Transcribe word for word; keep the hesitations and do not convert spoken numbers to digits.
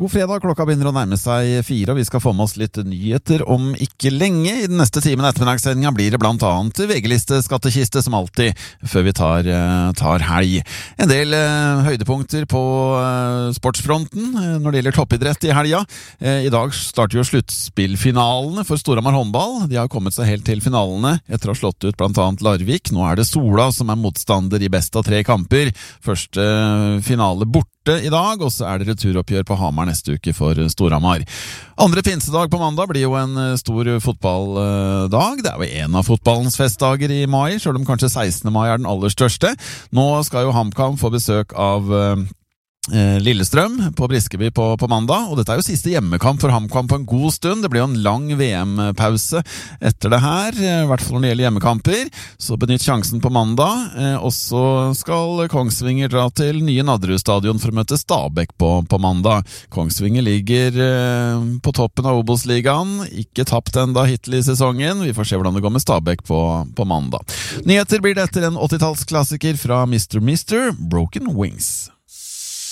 God fredag, klokka begynner å nærme seg fire, og vi skal få med oss litt nyheter om ikke lenge. I den neste timen ettermiddagssendinga blir det blant annet V G-liste skattekiste som alltid, før vi tar, tar helg. En del eh, høydepunkter på eh, sportsfronten eh, når det gjelder toppidrett i helga. Eh, I dag starter jo sluttspillfinalene for Storhamar håndball. De har kommet seg helt til finalene etter å ha slått ut blant annet Larvik. Nå er det Sola som er motstander i best av tre kamper. Første eh, finale borte i dag, og så er det returoppgjør på Hamar neste uke for Storhamar. Andre pinsedag på mandag blir jo en stor fotballdag. Det er jo en av fotballens festdager i mai, selv om kanskje sekstende mai er den aller største. Nå skal jo HamKam få besøk av Lillestrøm på Briskeby på, på mandag, og dette er jo siste hjemmekamp for HamKam på en god stund. Det blir jo en lang V M-pause etter det her, i hvert fall når det gjelder hjemmekamper. Så benytt sjansen på mandag, og så skal Kongsvinger dra til nye Nadderud stadion for å møte Stabæk på, på mandag. Kongsvinger ligger på toppen av Obos-ligaen, ikke tapt enda hittil i sesongen. Vi får se hvordan det går med Stabæk på, på mandag. Nyheter blir det etter en åttitalsklassiker fra mister Mister, Broken Wings.